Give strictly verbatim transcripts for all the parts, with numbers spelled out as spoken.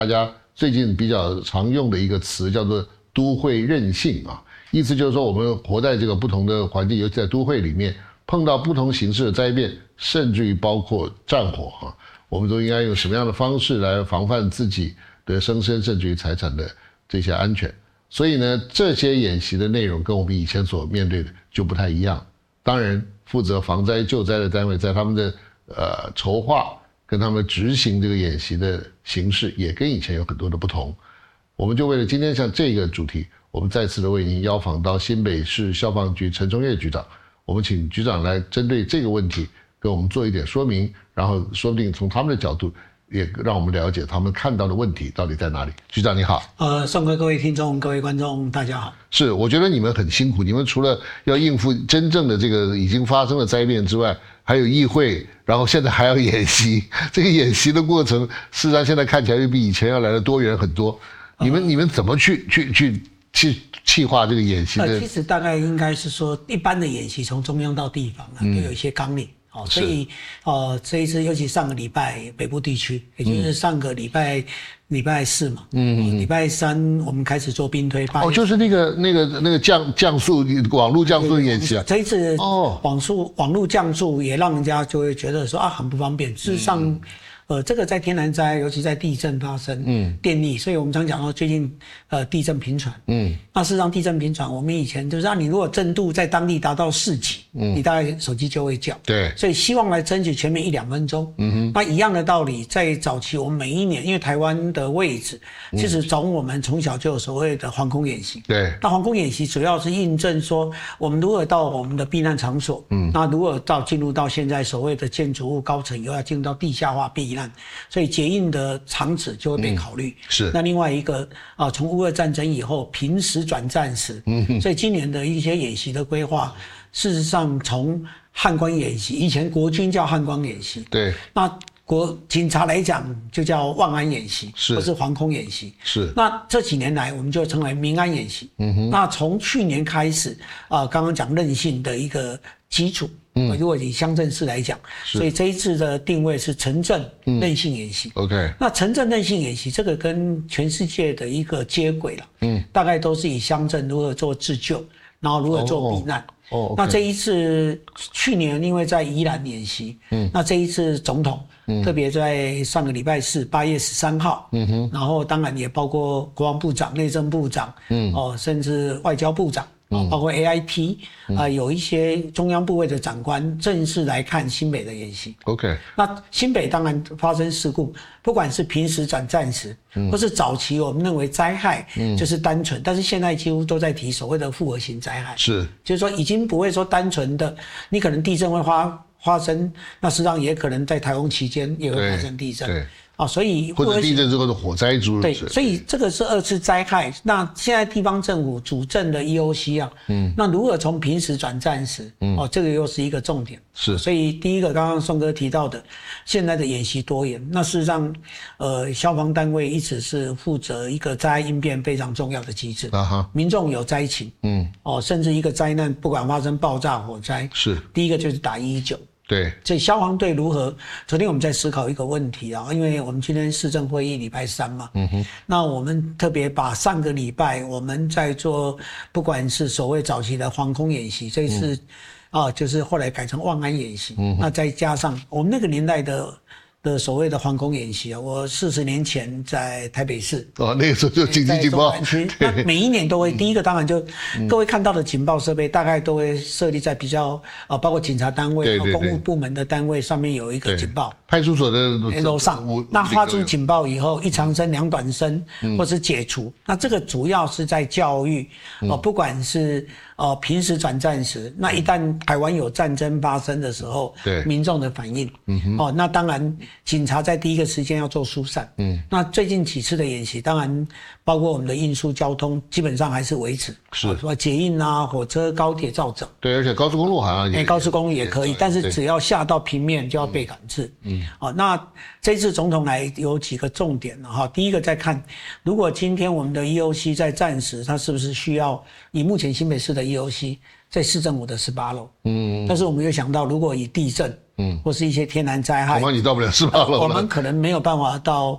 大家最近比较常用的一个词叫做都会韧性啊，意思就是说我们活在这个不同的环境，尤其在都会里面，碰到不同形式的灾变，甚至于包括战火啊，我们都应该用什么样的方式来防范自己的生生甚至于财产的这些安全。所以呢，这些演习的内容跟我们以前所面对的就不太一样。当然，负责防灾救灾的单位在他们的呃筹划跟他们执行这个演习的形式也跟以前有很多的不同。我们就为了今天像这个主题，我们再次的为您邀访到新北市消防局陈崇业局长，我们请局长来针对这个问题跟我们做一点说明，然后说不定从他们的角度也让我们了解他们看到的问题到底在哪里。局长你好。 呃，宋哥，各位听众、各位观众，大家好。 是，我觉得你们很辛苦，你们除了要应付真正的这个已经发生的灾变之外，还有议会，然后现在还要演习。这个演习的过程，事实上现在看起来又比以前要来的多元很多。你们、呃、你们怎么去去去去企划这个演习的？ 呃，其实大概应该是说，一般的演习从中央到地方啊，都有一些纲领。哦，所以呃，这一次尤其上个礼拜北部地区，也就是上个礼拜礼、嗯、拜四嘛，嗯，礼、哦、拜三我们开始做兵推。 哦，就是那个那个那个降降速网络降速演习啊。 这一次哦，网速网络降速也让人家就会觉得说啊很不方便。事实上。嗯呃，这个在天然灾，尤其在地震发生，嗯，电力，所以我们常讲到最近呃地震频传，嗯，那事实上地震频传，我们以前就是让你如果震度在当地达到四级，嗯，你大概手机就会叫， 对， 所以希望来争取前面一两分钟，嗯哼，那一样的道理，在早期我们每一年，因为台湾的位置，其实从我们从小就有所谓的防空演习， 对， 那防空演习主要是印证说我们如何到我们的避难场所，嗯，那如何到进入到现在所谓的建筑物高层，又要进入到地下化避难。所以结印的场址就会被考虑、嗯。是。那另外一个啊，从乌俄战争以后，平时转战时，嗯，所以今年的一些演习的规划，事实上从汉光演习，以前国军叫汉光演习， 对。那国警察来讲就叫万安演习， 是， 或是防空演习， 是。 那这几年来，我们就称为民安演习。嗯哼。那从去年开始啊，刚刚讲韧性的一个基础。嗯，如果以乡镇市来讲，所以这一次的定位是城镇韧性演习。 嗯、OK， 那城镇韧性演习这个跟全世界的一个接轨了。嗯，大概都是以乡镇如何做自救，然后如何做避难。哦， oh, okay. 那这一次去年因为在宜兰演习，嗯，那这一次总统、嗯、特别在上个礼拜四八月十三号，嗯哼，然后当然也包括国防部长、内政部长，嗯，哦，甚至外交部长。嗯、包括 A I T 啊、呃，有一些中央部位的长官正式来看新北的演习。 OK， 那新北当然发生事故，不管是平时转战时，嗯、或是早期我们认为灾害就是单纯，嗯、但是现在几乎都在提所谓的复合型灾害。 是， 就是说已经不会说单纯的，你可能地震会发发生，那实际上也可能在台风期间也会发生地震。对。啊，所以或者地震之后的火灾诸如对，所以这个是二次灾害。那现在地方政府主政的 E O C 啊，嗯，那如何从平时转战时，嗯，哦，这个又是一个重点。 是， 所以第一个刚刚宋哥提到的，现在的演习多元，那事实上，呃，消防单位一直是负责一个灾害应变非常重要的机制。啊哈，民众有灾情，嗯，哦，甚至一个灾难，不管发生爆炸、火灾， 是第一个就是打一一九。 对， 所以消防队如何？昨天我们在思考一个问题啊，因为我们今天市政会议礼拜三嘛，嗯哼，那我们特别把上个礼拜我们在做，不管是所谓早期的防空演习，这一次、嗯、啊，就是后来改成万安演习，嗯，那再加上我们那个年代的。的所谓的防空演习啊，我四十年前在台北市哦，那个时候就紧急警报， 那每一年都会、嗯、第一个当然就、嗯、各位看到的警报设备大概都会设立在比较啊，包括警察单位、对对对公务部门的单位上面有一个警报， 派出所的楼上，那发出警报以后，一长声、两短声，嗯、或是解除，那这个主要是在教育哦、呃，不管是。哦，平时转战时，那一旦台湾有战争发生的时候，对民众的反应，嗯哼，哦，那当然警察在第一个时间要做疏散，嗯，那最近几次的演习，当然包括我们的运输交通，基本上还是维持， 是， 说捷运啊、火车、高铁照走， 对，而且高速公路好像也， 欸、高速公路也可以，但是只要下到平面就要被赶制，嗯，哦，那这次总统来有几个重点哈，第一个在看，如果今天我们的 E O C 在战时，它是不是需要以目前新北市的 E O C 在市政府的十八楼，嗯，但是我们又想到，如果以地震，嗯，或是一些天然灾害， 恐怕你到不了十八楼了， 我们可能没有办法到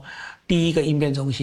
第一个应变中心。